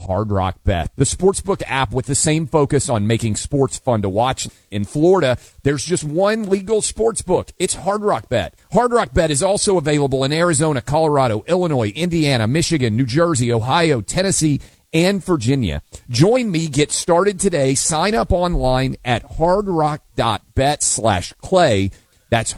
Hard Rock Bet, the sportsbook app with the same focus on making sports fun to watch. In Florida, there's just one legal sportsbook. It's Hard Rock Bet. Hard Rock Bet is also available in Arizona, Colorado, Illinois, Indiana, Michigan, New Jersey, Ohio, Tennessee, and Virginia. Join me. Get started today. Sign up online at hardrock.bet/clay. That's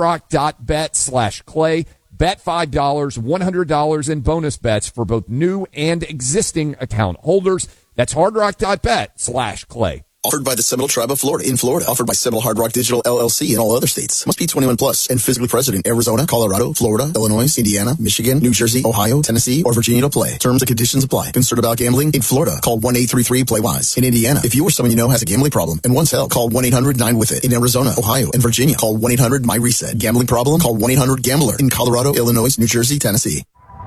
hardrock.bet/clay. Bet $5, $100 in bonus bets for both new and existing account holders. That's hardrock.bet/clay. Offered by the Seminole Tribe of Florida in Florida. Offered by Seminole Hard Rock Digital LLC in all other states. Must be 21 plus and physically present in Arizona, Colorado, Florida, Illinois, Indiana, Michigan, New Jersey, Ohio, Tennessee, or Virginia to play. Terms and conditions apply. Concerned about gambling? In Florida, call 1-833-PLAY-WISE. In Indiana, if you or someone you know has a gambling problem and wants help, call 1-800-9-WITH-IT. In Arizona, Ohio, and Virginia, call 1-800-MY-RESET. Gambling problem? Call 1-800-GAMBLER. In Colorado, Illinois, New Jersey, Tennessee.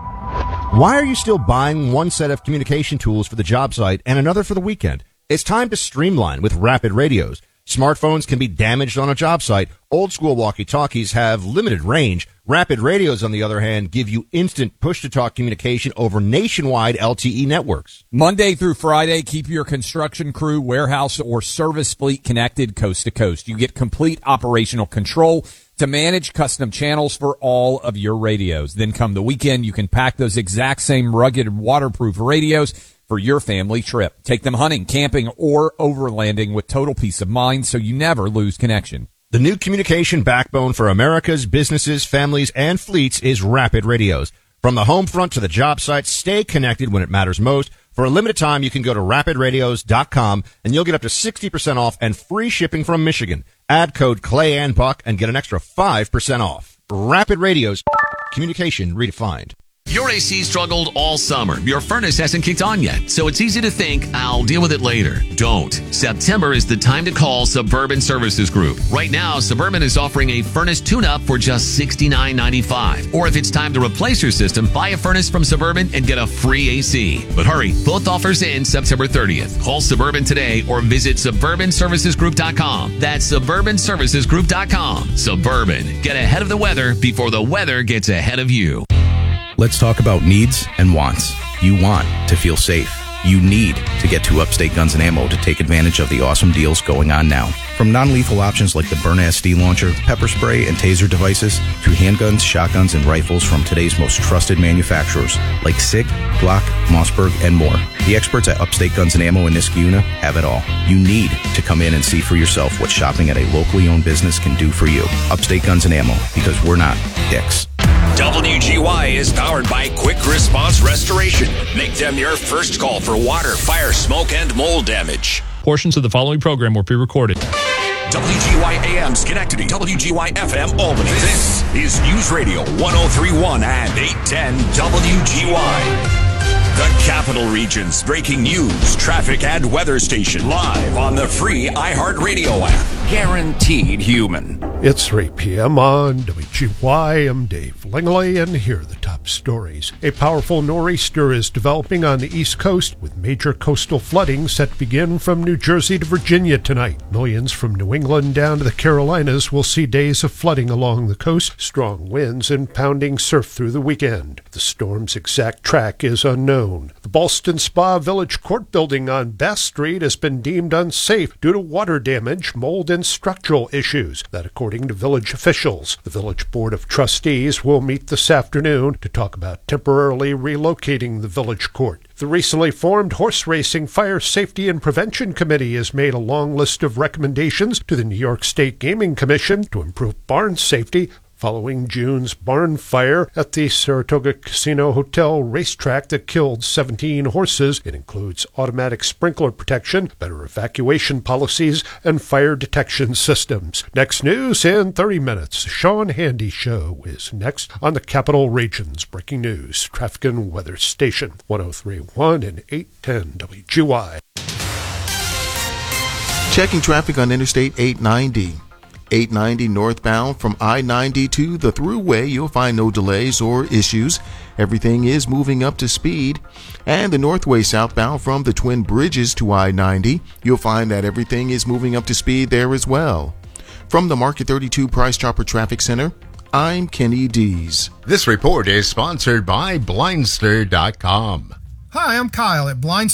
Why are you still buying one set of communication tools for the job site and another for the weekend? It's time to streamline with Rapid Radios. Smartphones can be damaged on a job site. Old school walkie-talkies have limited range. Rapid Radios, on the other hand, give you instant push-to-talk communication over nationwide LTE networks. Monday through Friday, keep your construction crew, warehouse, or service fleet connected coast to coast. You get complete operational control to manage custom channels for all of your radios. Then come the weekend, you can pack those exact same rugged, waterproof radios for your family trip. Take them hunting, camping, or overlanding with total peace of mind so you never lose connection. The new communication backbone for America's businesses, families, and fleets is Rapid Radios. From the home front to the job site, stay connected when it matters most. For a limited time, you can go to rapidradios.com and you'll get up to 60% off and free shipping from Michigan. Add code Clay and Buck and get an extra 5% off. Rapid Radios, communication redefined. Your AC struggled all summer. Your furnace hasn't kicked on yet, so it's easy to think, I'll deal with it later. Don't. September is the time to call Suburban Services Group. Right now, Suburban is offering a furnace tune-up for just $69.95. Or if it's time to replace your system, buy a furnace from Suburban and get a free AC. But hurry, both offers end September 30th. Call Suburban today or visit SuburbanServicesGroup.com. That's SuburbanServicesGroup.com. Suburban. Get ahead of the weather before the weather gets ahead of you. Let's talk about needs and wants. You want to feel safe. You need to get to Upstate Guns and Ammo to take advantage of the awesome deals going on now. From non-lethal options like the Byrna SD launcher, pepper spray, and taser devices, to handguns, shotguns, and rifles from today's most trusted manufacturers like SIG, Glock, Mossberg, and more. The experts at Upstate Guns and Ammo in Niskayuna have it all. You need to come in and see for yourself what shopping at a locally owned business can do for you. Upstate Guns and Ammo, because we're not dicks. WGY is powered by Quick Response Restoration. Make them your first call for water, fire, smoke, and mold damage. Portions of the following program were pre-recorded. WGY AM Schenectady, WGY FM Albany. This is News Radio 103.1 and 810 WGY. The Capital Region's breaking news, traffic, and weather station live on the free iHeartRadio app. Guaranteed human. It's 3 p.m. on WGY. I'm Dave Langley, and here are the top stories. A powerful nor'easter is developing on the East Coast, with major coastal flooding set to begin from New Jersey to Virginia tonight. Millions from New England down to the Carolinas will see days of flooding along the coast, strong winds, and pounding surf through the weekend. The storm's exact track is unknown. The Ballston Spa Village Court building on Bass Street has been deemed unsafe due to water damage, mold, and structural issues. That according to village officials. The Village Board of Trustees will meet this afternoon to talk about temporarily relocating the village court. The recently formed Horse Racing Fire Safety and Prevention Committee has made a long list of recommendations to the New York State Gaming Commission to improve barn safety following June's barn fire at the Saratoga Casino Hotel racetrack that killed 17 horses. It includes automatic sprinkler protection, better evacuation policies, and fire detection systems. Next news in 30 minutes. Sean Handy Show is next on the Capital Region's Breaking News Traffic and Weather Station, 103.1 and 810 WGY. Checking traffic on Interstate 890. 890 northbound from I-90 to the Thruway, you'll find no delays or issues. Everything is moving up to speed. And the Northway southbound from the Twin Bridges to I-90, you'll find that everything is moving up to speed there as well. From the Market 32 Price Chopper Traffic Center, I'm Kenny Dees. This report is sponsored by Blindster.com. Hi, I'm Kyle at Blindster.